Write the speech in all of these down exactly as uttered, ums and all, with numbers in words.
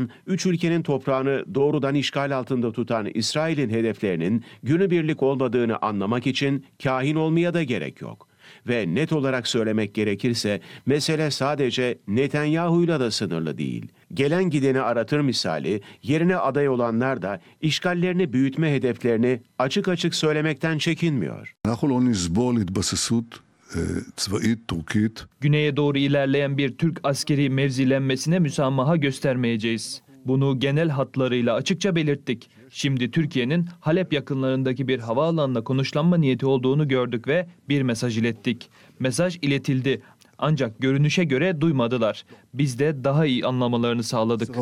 Erdoğan, üç ülkenin toprağını doğrudan işgal altında tutan İsrail'in hedeflerinin günübirlik olmadığını anlamak için kahin olmaya da gerek yok. Ve net olarak söylemek gerekirse mesele sadece Netanyahu'yla da sınırlı değil. Gelen gideni aratır misali yerine aday olanlar da işgallerini büyütme hedeflerini açık açık söylemekten çekinmiyor. Güneye doğru ilerleyen bir Türk askeri mevzilenmesine müsamaha göstermeyeceğiz. Bunu genel hatlarıyla açıkça belirttik. Şimdi Türkiye'nin Halep yakınlarındaki bir havaalanına konuşlanma niyeti olduğunu gördük ve bir mesaj ilettik. Mesaj iletildi. Ancak görünüşe göre duymadılar. Biz de daha iyi anlamalarını sağladık.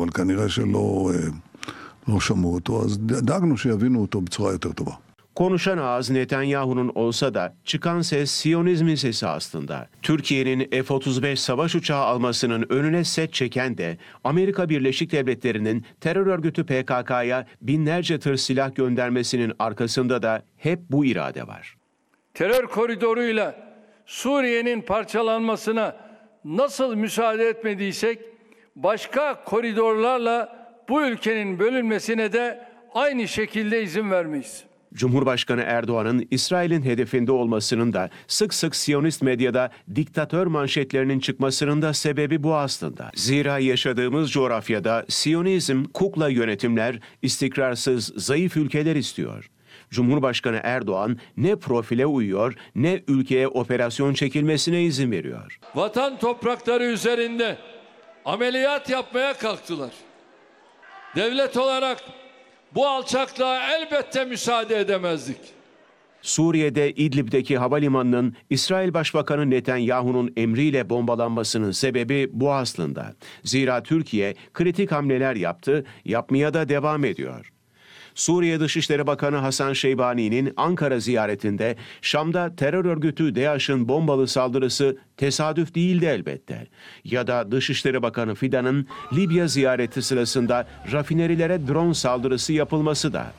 Konuşan ağız Netanyahu'nun olsa da çıkan ses Siyonizmin sesi aslında. Türkiye'nin F otuz beş savaş uçağı almasının önüne set çeken de Amerika Birleşik Devletleri'nin terör örgütü P K K'ya binlerce tır silah göndermesinin arkasında da hep bu irade var. Terör koridoruyla Suriye'nin parçalanmasına nasıl müsaade etmediysek başka koridorlarla bu ülkenin bölünmesine de aynı şekilde izin vermeyiz. Cumhurbaşkanı Erdoğan'ın İsrail'in hedefinde olmasının da sık sık Siyonist medyada diktatör manşetlerinin çıkmasının da sebebi bu aslında. Zira yaşadığımız coğrafyada Siyonizm, kukla yönetimler, istikrarsız, zayıf ülkeler istiyor. Cumhurbaşkanı Erdoğan ne profile uyuyor ne ülkeye operasyon çekilmesine izin veriyor. Vatan toprakları üzerinde ameliyat yapmaya kalktılar. Devlet olarak bu alçaklığa elbette müsaade edemezdik. Suriye'de İdlib'deki havalimanının İsrail Başbakanı Netanyahu'nun emriyle bombalanmasının sebebi bu aslında. Zira Türkiye kritik hamleler yaptı, yapmaya da devam ediyor. Suriye Dışişleri Bakanı Hasan Şeybani'nin Ankara ziyaretinde Şam'da terör örgütü DAEŞ'in bombalı saldırısı tesadüf değildi elbette. Ya da Dışişleri Bakanı Fidan'ın Libya ziyareti sırasında rafinerilere drone saldırısı yapılması da.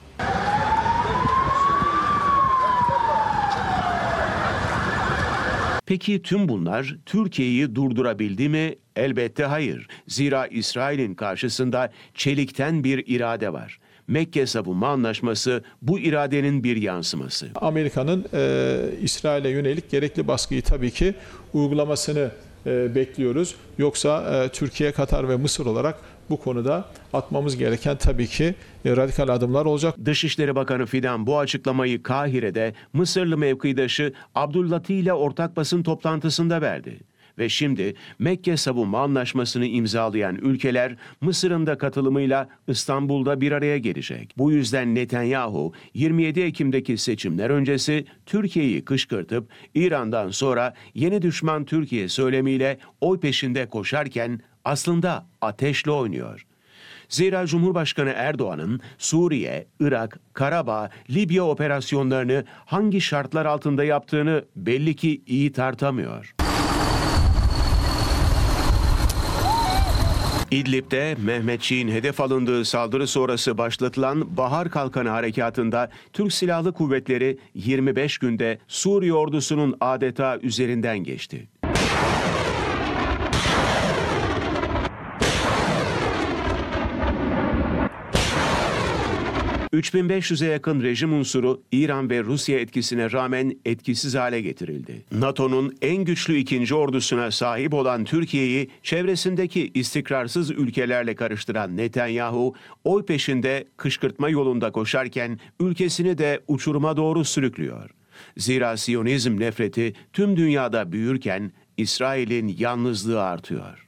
Peki tüm bunlar Türkiye'yi durdurabildi mi? Elbette hayır. Zira İsrail'in karşısında çelikten bir irade var. Mekke Savunma Anlaşması bu iradenin bir yansıması. Amerika'nın e, İsrail'e yönelik gerekli baskıyı tabii ki uygulamasını e, bekliyoruz. Yoksa e, Türkiye, Katar ve Mısır olarak bu konuda atmamız gereken tabii ki e, radikal adımlar olacak. Dışişleri Bakanı Fidan bu açıklamayı Kahire'de Mısırlı mevkidaşı Abdüllatif ile ortak basın toplantısında verdi. Ve şimdi Mekke Savunma Anlaşması'nı imzalayan ülkeler Mısır'ın da katılımıyla İstanbul'da bir araya gelecek. Bu yüzden Netanyahu yirmi yedi Ekim'deki seçimler öncesi Türkiye'yi kışkırtıp İran'dan sonra yeni düşman Türkiye söylemiyle oy peşinde koşarken aslında ateşle oynuyor. Zira Cumhurbaşkanı Erdoğan'ın Suriye, Irak, Karabağ, Libya operasyonlarını hangi şartlar altında yaptığını belli ki iyi tartamıyor. İdlib'de Mehmetçiğin hedef alındığı saldırı sonrası başlatılan Bahar Kalkanı Harekatı'nda Türk Silahlı Kuvvetleri yirmi beş günde Suriye ordusunun adeta üzerinden geçti. üç bin beş yüze yakın rejim unsuru İran ve Rusya etkisine rağmen etkisiz hale getirildi. NATO'nun en güçlü ikinci ordusuna sahip olan Türkiye'yi çevresindeki istikrarsız ülkelerle karıştıran Netanyahu, oy peşinde kışkırtma yolunda koşarken ülkesini de uçuruma doğru sürüklüyor. Zira Siyonizm nefreti tüm dünyada büyürken İsrail'in yalnızlığı artıyor.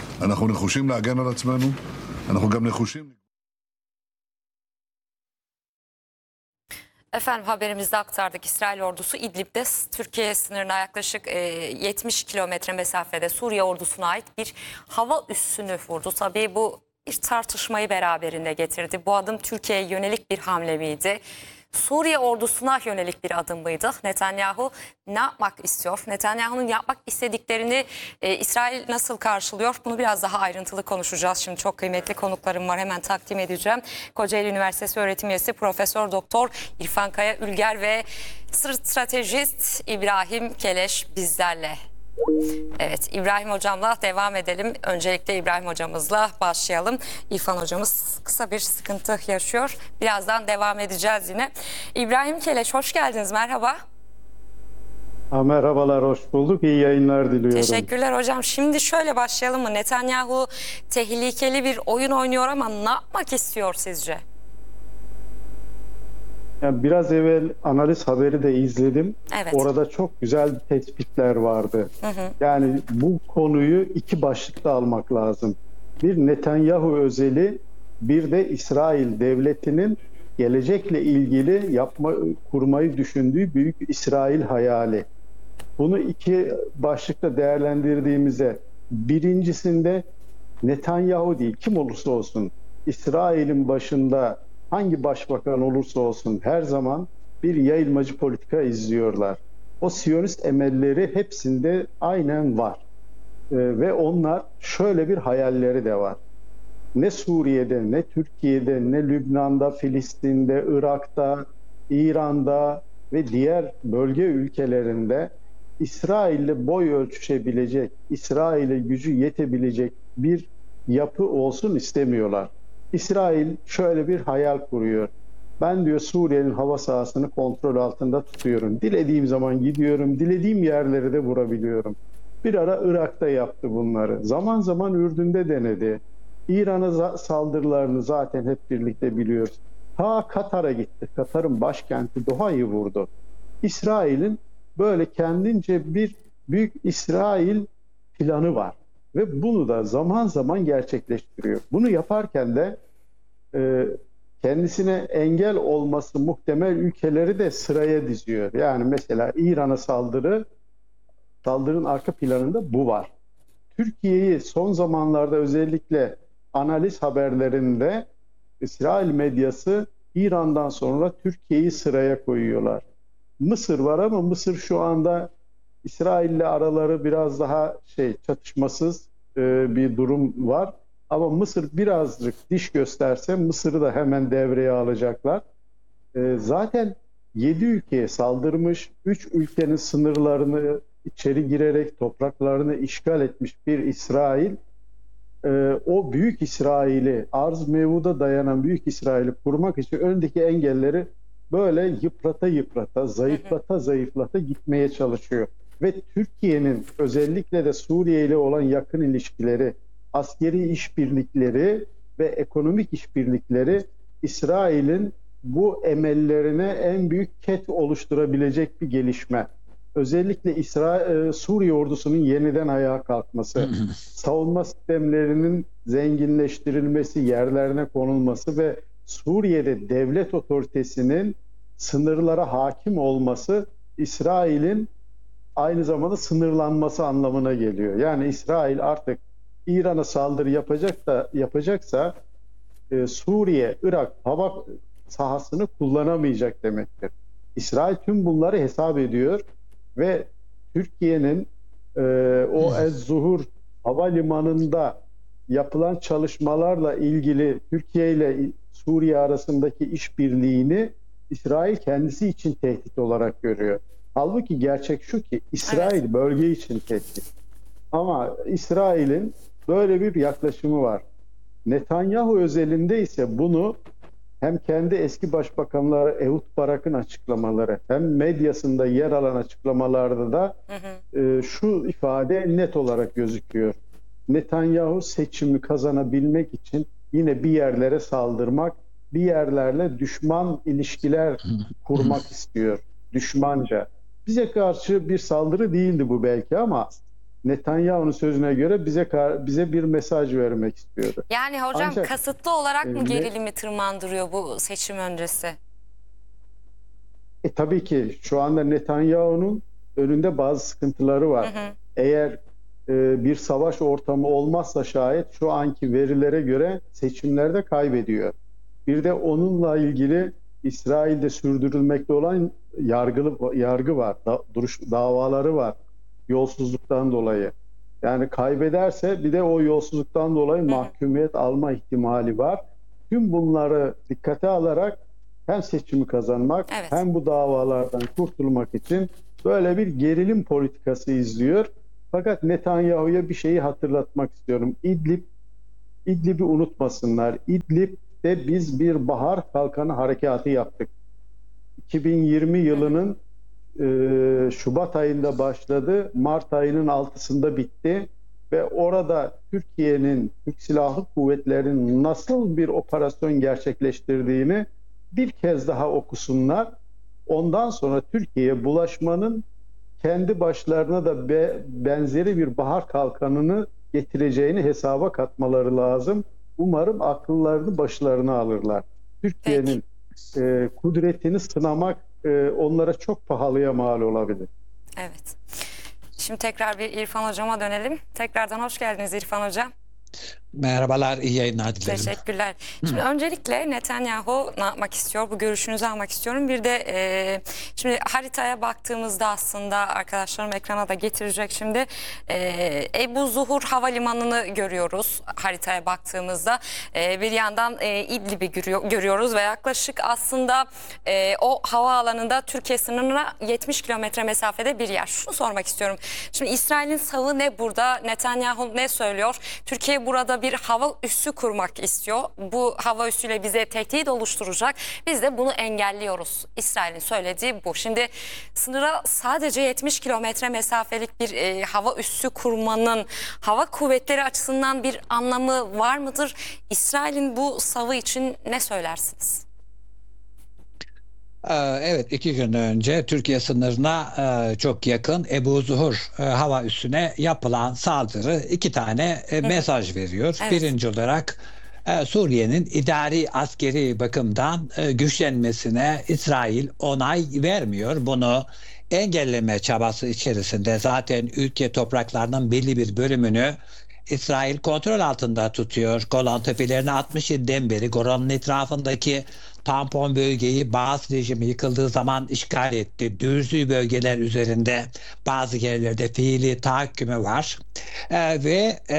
Efendim haberimizde aktardık. İsrail ordusu İdlib'de Türkiye sınırına yaklaşık yetmiş kilometre mesafede Suriye ordusuna ait bir hava üssünü vurdu. Tabii bu bir tartışmayı beraberinde getirdi. Bu adım Türkiye'ye yönelik bir hamle miydi? Suriye ordusuna yönelik bir adım mıydı? Netanyahu ne yapmak istiyor? Netanyahu'nun yapmak istediklerini e, İsrail nasıl karşılıyor? Bunu biraz daha ayrıntılı konuşacağız. Şimdi çok kıymetli konuklarım var. Hemen takdim edeceğim. Kocaeli Üniversitesi öğretim üyesi Profesör Doktor İrfan Kaya Ülger ve stratejist İbrahim Keleş bizlerle. Evet, İbrahim Hocam'la devam edelim. Öncelikle İbrahim Hocamızla başlayalım. İrfan Hocamız kısa bir sıkıntı yaşıyor. Birazdan devam edeceğiz yine. İbrahim Keleş, hoş geldiniz. Merhaba. Ha, merhabalar, hoş bulduk. İyi yayınlar diliyorum. Teşekkürler hocam. Şimdi şöyle başlayalım mı? Netanyahu tehlikeli bir oyun oynuyor ama ne yapmak istiyor sizce? Yani biraz evvel analiz haberi de izledim. Evet. Orada çok güzel tespitler vardı. Hı hı. Yani bu konuyu iki başlıkta almak lazım. Bir Netanyahu özeli, bir de İsrail devletinin gelecekle ilgili yapma, kurmayı düşündüğü büyük İsrail hayali. Bunu iki başlıkta değerlendirdiğimizde birincisinde Netanyahu değil, kim olursa olsun İsrail'in başında hangi başbakan olursa olsun her zaman bir yayılmacı politika izliyorlar. O Siyonist emelleri hepsinde aynen var. Ee, ve onlar şöyle bir hayalleri de var. Ne Suriye'de, ne Türkiye'de, ne Lübnan'da, Filistin'de, Irak'ta, İran'da ve diğer bölge ülkelerinde İsrail'le boy ölçüşebilecek, İsrail'e gücü yetebilecek bir yapı olsun istemiyorlar. İsrail şöyle bir hayal kuruyor. Ben diyor Suriye'nin hava sahasını kontrol altında tutuyorum. Dilediğim zaman gidiyorum, dilediğim yerleri de vurabiliyorum. Bir ara Irak'ta yaptı bunları. Zaman zaman Ürdün'de denedi. İran'a saldırılarını zaten hep birlikte biliyoruz. Ta Katar'a gitti. Katar'ın başkenti Doha'yı vurdu. İsrail'in böyle kendince bir büyük İsrail planı var. Ve bunu da zaman zaman gerçekleştiriyor. Bunu yaparken de e, kendisine engel olması muhtemel ülkeleri de sıraya diziyor. Yani mesela İran'a saldırı, saldırının arka planında bu var. Türkiye'yi son zamanlarda özellikle analiz haberlerinde İsrail medyası İran'dan sonra Türkiye'yi sıraya koyuyorlar. Mısır var ama Mısır şu anda İsrail'le araları biraz daha şey çatışmasız e, bir durum var. Ama Mısır birazcık diş gösterse Mısır'ı da hemen devreye alacaklar. E, zaten yedi ülkeye saldırmış, üç ülkenin sınırlarını içeri girerek topraklarını işgal etmiş bir İsrail, e, o büyük İsrail'i, arz mevuda dayanan büyük İsrail'i kurmak için öndeki engelleri böyle yıprata yıprata, zayıflata zayıflata gitmeye çalışıyor. Ve Türkiye'nin özellikle de Suriye ile olan yakın ilişkileri, askeri işbirlikleri ve ekonomik işbirlikleri İsrail'in bu emellerine en büyük ket oluşturabilecek bir gelişme. Özellikle İsrail, Suriye ordusunun yeniden ayağa kalkması, savunma sistemlerinin zenginleştirilmesi, yerlerine konulması ve Suriye'de devlet otoritesinin sınırlara hakim olması İsrail'in aynı zamanda sınırlanması anlamına geliyor. Yani İsrail artık İran'a saldırı yapacak da yapacaksa e, Suriye, Irak hava sahasını kullanamayacak demektir. İsrail tüm bunları hesap ediyor ve Türkiye'nin e, o Ez-Zuhur havalimanında yapılan çalışmalarla ilgili Türkiye ile Suriye arasındaki işbirliğini İsrail kendisi için tehdit olarak görüyor. Halbuki gerçek şu ki İsrail evet. bölge için tehdit. Ama İsrail'in böyle bir yaklaşımı var. Netanyahu özelinde ise bunu hem kendi eski başbakanları Ehud Barak'ın açıklamaları hem medyasında yer alan açıklamalarda da hı hı. E, şu ifade net olarak gözüküyor. Netanyahu seçimi kazanabilmek için yine bir yerlere saldırmak, bir yerlerle düşman ilişkiler kurmak istiyor. Düşmanca. Bize karşı bir saldırı değildi bu belki ama Netanyahu'nun sözüne göre bize bize bir mesaj vermek istiyordu. Yani hocam Ancak, kasıtlı olarak mı e, gerilimi tırmandırıyor bu seçim öncesi? E tabii ki şu anda Netanyahu'nun önünde bazı sıkıntıları var. Hı hı. Eğer e, bir savaş ortamı olmazsa şayet şu anki verilere göre seçimlerde kaybediyor. Bir de onunla ilgili İsrail'de sürdürülmekte olan yargılı yargı var, da, duruş davaları var yolsuzluktan dolayı. Yani kaybederse bir de o yolsuzluktan dolayı mahkumiyet alma ihtimali var. Tüm bunları dikkate alarak hem seçimi kazanmak evet. hem bu davalardan kurtulmak için böyle bir gerilim politikası izliyor Fakat Netanyahu'ya bir şeyi hatırlatmak istiyorum. İdlib, İdlib'i unutmasınlar. İdlib'de biz bir bahar kalkanı harekatı yaptık. iki bin yirmi yılının e, Şubat ayında başladı, Mart ayının altısında bitti ve orada Türkiye'nin, Türk Silahlı Kuvvetleri'nin nasıl bir operasyon gerçekleştirdiğini bir kez daha okusunlar. Ondan sonra Türkiye'ye bulaşmanın kendi başlarına da be, benzeri bir bahar kalkanını getireceğini hesaba katmaları lazım. Umarım akıllarını başlarına alırlar. Türkiye'nin e, kudretini sınamak e, onlara çok pahalıya mal olabilir. Evet. Şimdi tekrar bir İrfan Hocam'a dönelim. Tekrardan hoş geldiniz İrfan Hocam. Merhabalar, iyi yayınlar dilerim. Teşekkürler. Şimdi Hı. öncelikle Netanyahu ne yapmak istiyor? Bu görüşünüzü almak istiyorum. Bir de e, şimdi haritaya baktığımızda aslında arkadaşlarım ekrana da getirecek şimdi. E, Ebu Zuhur Havalimanı'nı görüyoruz haritaya baktığımızda. E, bir yandan e, İdlib'i görüyor, görüyoruz ve yaklaşık aslında e, o havaalanında Türkiye sınırına yetmiş kilometre mesafede bir yer. Şunu sormak istiyorum. Şimdi İsrail'in savı ne burada? Netanyahu ne söylüyor? Türkiye burada bir hava üssü kurmak istiyor. Bu hava üssüyle bize tehdit oluşturacak. Biz de bunu engelliyoruz. İsrail'in söylediği bu. Şimdi sınıra sadece yetmiş kilometre mesafelik bir e, hava üssü kurmanın hava kuvvetleri açısından bir anlamı var mıdır? İsrail'in bu savı için ne söylersiniz? Evet, iki gün önce Türkiye sınırına çok yakın Ebu Zuhur hava üssüne yapılan saldırı iki tane mesaj veriyor. Evet. Birinci olarak Suriye'nin idari askeri bakımdan güçlenmesine İsrail onay vermiyor. Bunu engelleme çabası içerisinde zaten ülke topraklarının belli bir bölümünü İsrail kontrol altında tutuyor. Golan Tepelerini altmış yediden beri Golan'ın etrafındaki tampon bölgeyi Baas rejimi yıkıldığı zaman işgal etti. Düzlü bölgeler üzerinde bazı yerlerde fiili tahakkümü var. Ee, ve e,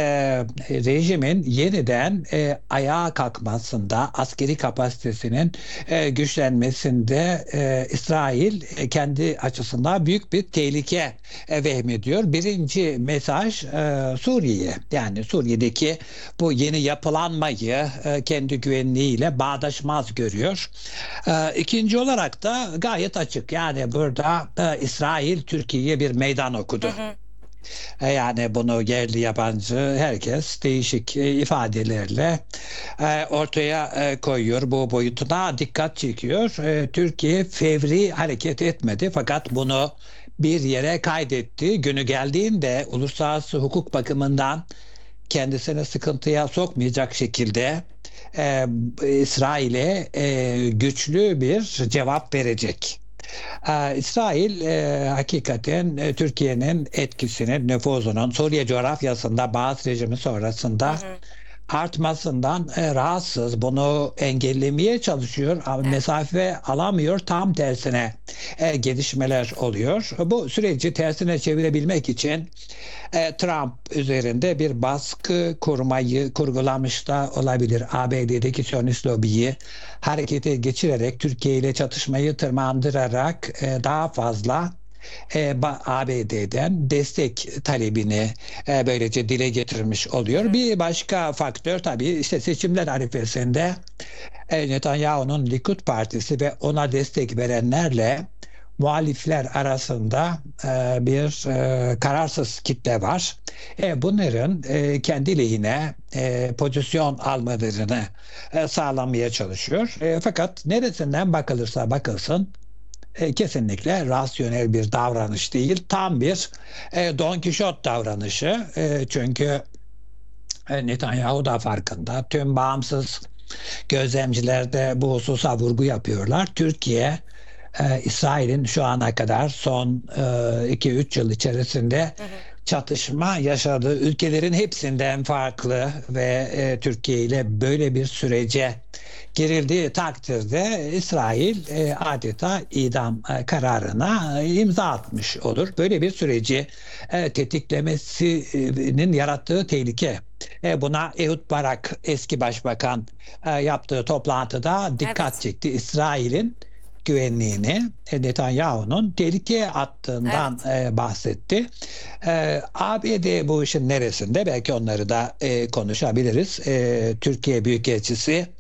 rejimin yeniden e, ayağa kalkmasında, askeri kapasitesinin e, güçlenmesinde e, İsrail e, kendi açısından büyük bir tehlike e, vehmediyor. Birinci mesaj e, Suriye'ye. Yani Suriye'deki bu yeni yapılanmayı e, kendi güvenliğiyle bağdaşmaz görüyor. E, ikinci olarak da gayet açık. Yani burada e, İsrail Türkiye'ye bir meydan okudu. Hı hı. E, yani bunu yerli yabancı herkes değişik e, ifadelerle e, ortaya e, koyuyor. Bu boyutuna dikkat çekiyor. E, Türkiye fevri hareket etmedi fakat bunu bir yere kaydetti. Günü geldiğinde uluslararası hukuk bakımından kendisini sıkıntıya sokmayacak şekilde e, İsrail'e e, güçlü bir cevap verecek. E, İsrail e, hakikaten e, Türkiye'nin etkisinin, nüfuzunun Suriye coğrafyasında Baas rejimi sonrasında hı hı. artmasından e, rahatsız. Bunu engellemeye çalışıyor ama mesafe alamıyor. Tam tersine e, gelişmeler oluyor. Bu süreci tersine çevirebilmek için e, Trump üzerinde bir baskı kurmayı kurgulamış da olabilir. A B D'deki Siyonist lobiyi harekete geçirerek Türkiye ile çatışmayı tırmandırarak e, daha fazla E, A B D'den destek talebini e, böylece dile getirmiş oluyor. Bir başka faktör tabii işte seçimler arifesinde e, Netanyahu'nun Likud Partisi ve ona destek verenlerle muhalifler arasında e, bir e, kararsız kitle var. E, bunların e, kendi lehine e, pozisyon almalarını e, sağlamaya çalışıyor. E, fakat neresinden bakılırsa bakılsın E, kesinlikle rasyonel bir davranış değil. Tam bir e, Don Kişot davranışı. E, çünkü e, Netanyahu da farkında. Tüm bağımsız gözlemciler de bu hususa vurgu yapıyorlar. Türkiye, e, İsrail'in şu ana kadar son iki üç yıl içerisinde hı hı. çatışma yaşadığı ülkelerin hepsinden farklı ve e, Türkiye ile böyle bir sürece girildiği takdirde İsrail e, adeta idam e, kararına e, imza atmış olur. Böyle bir süreci e, tetiklemesinin yarattığı tehlike. E, buna Ehud Barak eski başbakan e, yaptığı toplantıda dikkat evet. çekti. İsrail'in güvenliğini e, Netanyahu'nun tehlikeye attığından e, bahsetti. E, A B D bu işin neresinde? Belki onları da e, konuşabiliriz. E, Türkiye Büyükelçisi